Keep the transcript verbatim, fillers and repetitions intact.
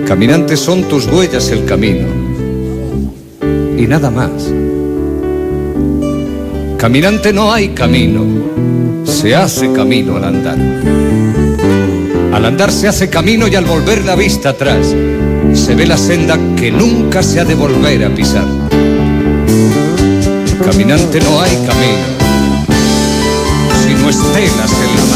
Caminante, son tus huellas el camino y nada más. Caminante, no hay camino, se hace camino al andar. Al andar se hace camino y al volver la vista atrás se ve la senda que nunca se ha de volver a pisar. Caminante, no hay camino, sino estelas en la mar.